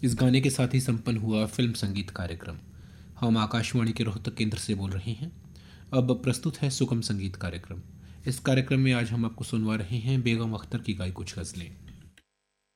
इस गाने के साथ ही संपन्न हुआ फिल्म संगीत कार्यक्रम। हम आकाशवाणी के रोहतक केंद्र से बोल रहे हैं। अब प्रस्तुत है सुगम संगीत कार्यक्रम। इस कार्यक्रम में आज हम आपको सुनवा रहे हैं बेगम अख्तर की गाई कुछ गज़लें।